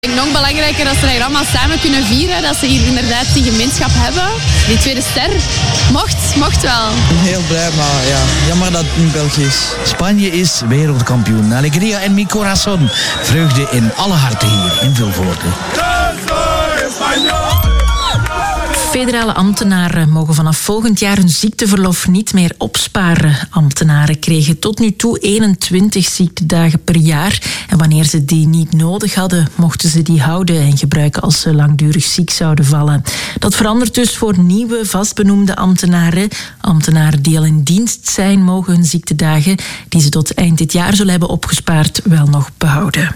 Ik denk nog belangrijker dat ze dat allemaal samen kunnen vieren. Dat ze hier inderdaad die gemeenschap hebben. Die tweede ster mocht wel. Ik ben heel blij, maar ja, jammer dat het niet België is. Spanje is wereldkampioen. Alegria en mi corazón. Vreugde in alle harten hier in Vilvoorde. Federale ambtenaren mogen vanaf volgend jaar hun ziekteverlof niet meer opsparen. Ambtenaren kregen tot nu toe 21 ziektedagen per jaar. En wanneer ze die niet nodig hadden, mochten ze die houden en gebruiken als ze langdurig ziek zouden vallen. Dat verandert dus voor nieuwe vastbenoemde ambtenaren. Ambtenaren die al in dienst zijn, mogen hun ziektedagen, die ze tot eind dit jaar zullen hebben opgespaard, wel nog behouden.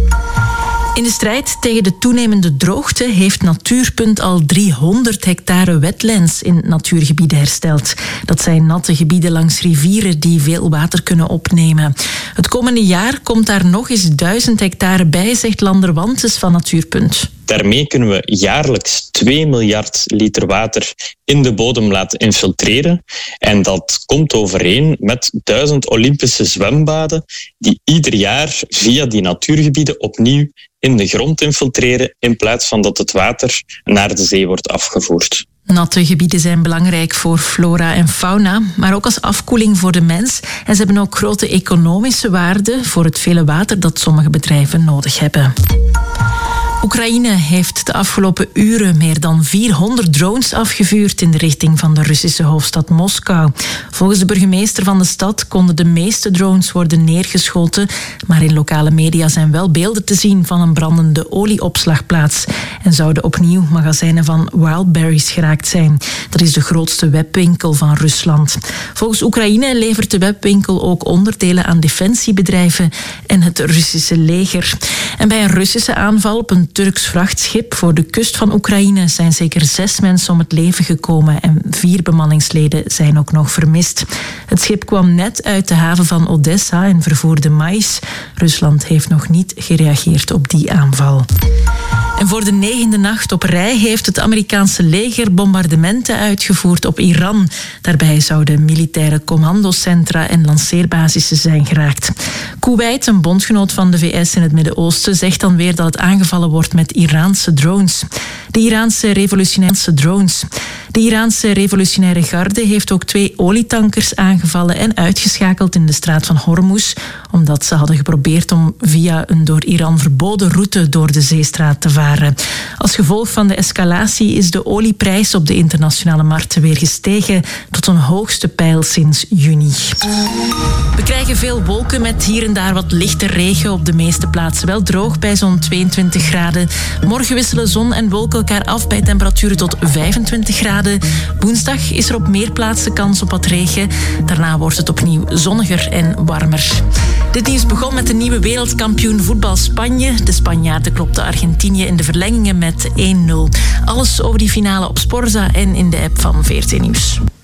In de strijd tegen de toenemende droogte heeft Natuurpunt al 300 hectare wetlands in natuurgebieden hersteld. Dat zijn natte gebieden langs rivieren die veel water kunnen opnemen. Het komende jaar komt daar nog eens 1000 hectare bij, zegt Lander Wantes van Natuurpunt. Daarmee kunnen we jaarlijks 2 miljard liter water in de bodem laten infiltreren. En dat komt overeen met 1000 Olympische zwembaden die ieder jaar via die natuurgebieden opnieuw in de grond infiltreren in plaats van dat het water naar de zee wordt afgevoerd. Natte gebieden zijn belangrijk voor flora en fauna, maar ook als afkoeling voor de mens. En ze hebben ook grote economische waarde voor het vele water dat sommige bedrijven nodig hebben. Oekraïne heeft de afgelopen uren meer dan 400 drones afgevuurd in de richting van de Russische hoofdstad Moskou. Volgens de burgemeester van de stad konden de meeste drones worden neergeschoten, maar in lokale media zijn wel beelden te zien van een brandende olieopslagplaats en zouden opnieuw magazijnen van Wildberries geraakt zijn. Dat is de grootste webwinkel van Rusland. Volgens Oekraïne levert de webwinkel ook onderdelen aan defensiebedrijven en het Russische leger. En bij een Russische aanval op een Turks vrachtschip voor de kust van Oekraïne zijn zeker 6 mensen om het leven gekomen en 4 bemanningsleden zijn ook nog vermist. Het schip kwam net uit de haven van Odessa en vervoerde mais. Rusland heeft nog niet gereageerd op die aanval. En voor de 9e nacht op rij heeft het Amerikaanse leger bombardementen uitgevoerd op Iran. Daarbij zouden militaire commandocentra en lanceerbasissen zijn geraakt. Kuwait, een bondgenoot van de VS in het Midden-Oosten, zegt dan weer dat het aangevallen wordt met Iraanse drones. De Iraanse revolutionaire garde heeft ook 2 olietankers aangevallen en uitgeschakeld in de straat van Hormuz, omdat ze hadden geprobeerd om via een door Iran verboden route door de zeestraat te varen. Als gevolg van de escalatie is de olieprijs op de internationale markten weer gestegen tot een hoogste peil sinds juni. We krijgen veel wolken met hier en daar wat lichte regen, op de meeste plaatsen wel droog bij zo'n 22 graden. Morgen wisselen zon en wolken elkaar af bij temperaturen tot 25 graden. Woensdag is er op meer plaatsen kans op wat regen. Daarna wordt het opnieuw zonniger en warmer. Dit nieuws begon met de nieuwe wereldkampioen voetbal Spanje. De Spanjaarden klopten Argentinië in de verlengingen met 1-0. Alles over die finale op Sporza en in de app van VRT Nieuws.